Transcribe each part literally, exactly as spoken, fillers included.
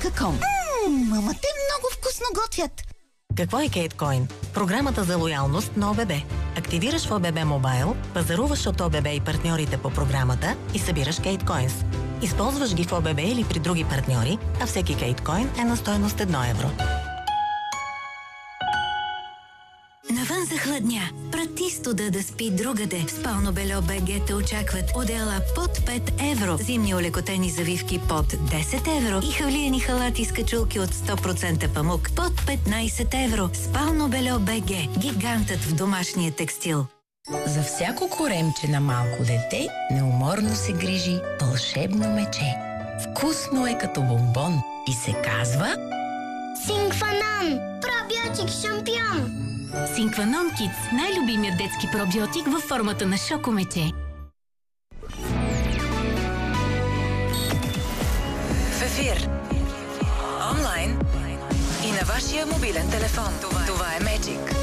точка ком. Ммм, ама те много вкусно готвят. Какво е Кейткоин? Програмата за лоялност на ОББ. Активираш в ОББ Мобайл, пазаруваш от ОББ и партньорите по програмата и събираш Кейткоинс. Използваш ги в ОББ или при други партньори, а всеки Кейткоин е на стойност едно евро. Навън захладня. Прати студа да спи другаде. В Спално бельо БГ те очакват одеяла под пет евро, зимни олекотени завивки под десет евро и хавлиени халати с качулки от сто процента памук под петнайсет евро. Спално бельо БГ. Гигантът в домашния текстил. За всяко коремче на малко дете неуморно се грижи вълшебно мече. Вкусно е като бомбон и се казва Синкванон! Пробиотик шампион! Синкванон Kids – най-любимият детски пробиотик във формата на шокомече. В ефир. Онлайн и на вашия мобилен телефон. Това, Това е Magic.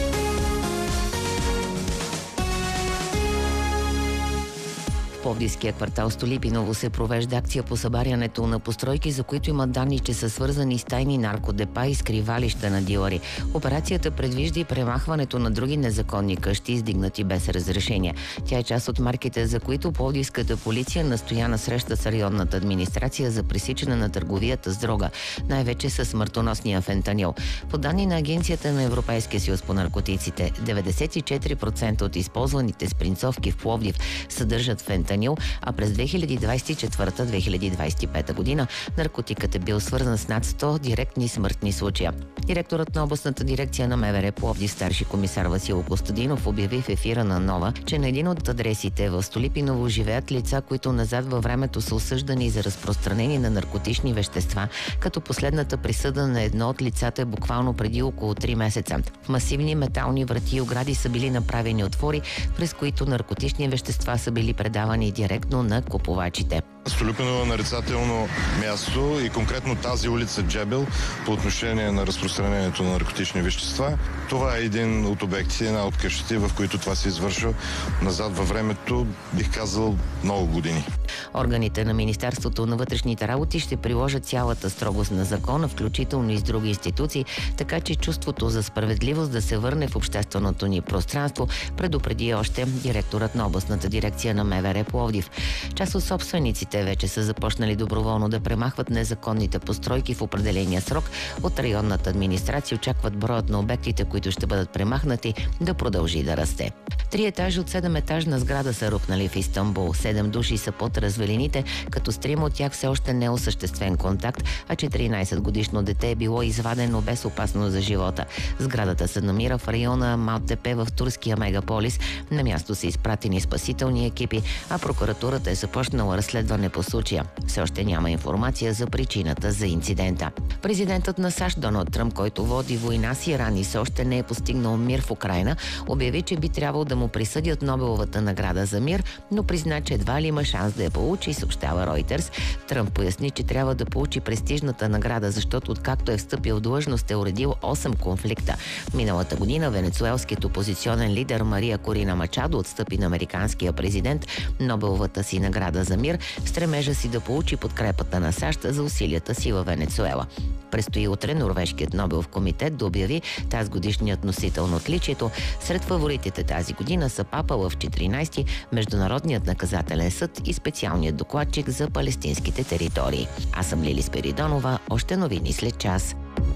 В Пловдивския квартал Столипиново се провежда акция по събарянето на постройки, за които има данни, че са свързани с тайни наркодепа и скривалища на дилъри. Операцията предвижда и премахването на други незаконни къщи, издигнати без разрешение. Тя е част от марките, за които пловдивската полиция настоя на среща с районната администрация за пресичане на търговията с дрога, най-вече с смъртоносния фентанил. По данни на Агенцията на Европейския съюз по наркотиците, деветдесет и четири процента от използваните спринцовки в Пловдив съдържат фентанил, а през две хиляди двадесет и четвърта - две хиляди двадесет и пета година наркотикът е бил свързан с над сто директни смъртни случая. Директорът на областната дирекция на МВР Пловдив, старши комисар Васил Костадинов, обяви в ефира на Нова, че на един от адресите в Столипиново живеят лица, които назад във времето са осъждани за разпространение на наркотични вещества, като последната присъда на едно от лицата е буквално преди около три месеца. В масивни метални врати и огради са били направени отвори, през които наркотични вещества са били предавани директно на купувачите. Столипиново е нарицателно място и конкретно тази улица Джебел по отношение на разпространението на наркотични вещества. Това е един от обектите, една от къщите, в които това се извършва назад във времето, бих казал, много години. Органите на Министерството на вътрешните работи ще приложат цялата строгост на закона, включително и с други институции, така че чувството за справедливост да се върне в общественото ни пространство, предупреди още директорът на областната дирекция на МВР Пловдив. Част от собствениците вече са започнали доброволно да премахват незаконните постройки в определения срок. От районната администрация очакват броят на обектите, които ще бъдат премахнати, да продължи да расте. Три етажи от седеметажна сграда са рухнали в Истанбул. Седем души са под развалините, като с трима от тях все още не е осъществен контакт, а четиринайсетгодишно дете е било извадено без опасност за живота. Сградата се намира в района Малтепе в турския мегаполис. На място са изпратени спасителни екипи, а прокуратурата е започнала разследване по случая. Все още няма информация за причината за инцидента. Президентът на САЩ Доналд Тръмп, който води война с Иран и все още не е постигнал мир в Украйна, обяви, че би трябвало да му присъдят Нобеловата награда за мир, но призна, че едва ли има шанс да я получи, съобщава Reuters. Тръмп поясни, че трябва да получи престижната награда, защото откакто е встъпил в длъжност е уредил осем конфликта. Миналата година венецуелският опозиционен лидер Мария Корина Мачадо отстъпи на американския президент Нобеловата си награда за мир, в стремежа си да получи подкрепата на САЩ за усилията си във Венецуела. Предстои утре норвежкият Нобелов комитет да обяви тази годишният носител на отличието. Сред фаворитите тази година са Папа Лъв четиринайсети, Международният наказателен съд и специалният докладчик за палестинските територии. Аз съм Лили Спиридонова. Още новини след час.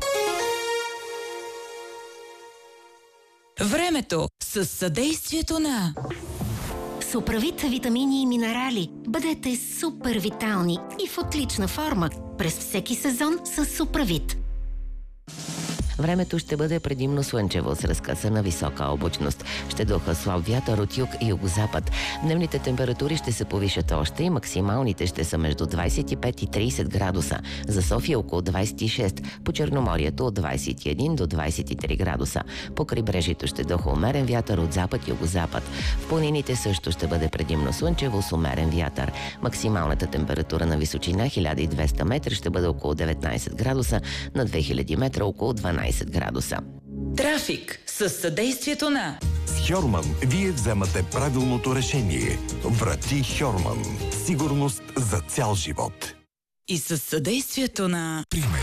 Времето с съдействието на Суправит витамини и минерали. Бъдете супер витални и в отлична форма през всеки сезон с Суправит. Времето ще бъде предимно слънчево с разкъсана висока облачност. Ще духа слаб вятър от юг и югозапад. Дневните температури ще се повишат още и максималните ще са между двайсет и пет и трийсет градуса. За София около двайсет и шест, по Черноморието от двайсет и един до двайсет и три градуса. По крайбрежието ще духа умерен вятър от запад и югозапад. В планините също ще бъде предимно слънчево с умерен вятър. Максималната температура на височина хиляда и двеста метра ще бъде около деветнайсет градуса, на две хиляди метра около дванайсет градуса. Трафик с съдействието на С Хьорман вие вземате правилното решение. Врати Хьорман. Сигурност за цял живот. И с съдействието на Пример.